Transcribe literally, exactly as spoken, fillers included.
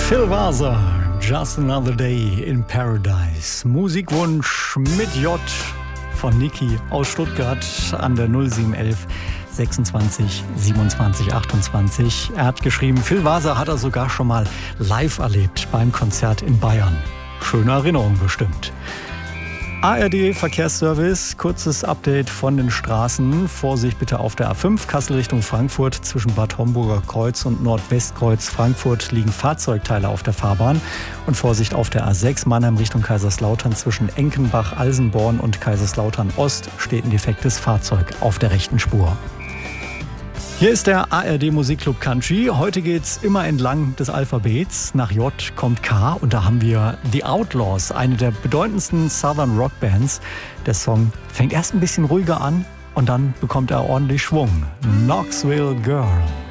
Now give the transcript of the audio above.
Phil Vaser, Just Another Day in Paradise. Musikwunsch mit J von Niki aus Stuttgart an der null sieben elf sechsundzwanzig siebenundzwanzig achtundzwanzig. Er hat geschrieben, Phil Vaser hat er sogar schon mal live erlebt beim Konzert in Bayern. Schöne Erinnerung bestimmt. A R D Verkehrsservice, kurzes Update von den Straßen. Vorsicht bitte auf der A fünf, Kassel Richtung Frankfurt. Zwischen Bad Homburger Kreuz und Nordwestkreuz Frankfurt liegen Fahrzeugteile auf der Fahrbahn. Und Vorsicht auf der A sechs, Mannheim Richtung Kaiserslautern. Zwischen Enkenbach, Alsenborn und Kaiserslautern Ost steht ein defektes Fahrzeug auf der rechten Spur. Hier ist der A R D Musikclub Country. Heute geht's immer entlang des Alphabets. Nach J kommt K und da haben wir The Outlaws, eine der bedeutendsten Southern Rock Bands. Der Song fängt erst ein bisschen ruhiger an und dann bekommt er ordentlich Schwung. Knoxville Girl.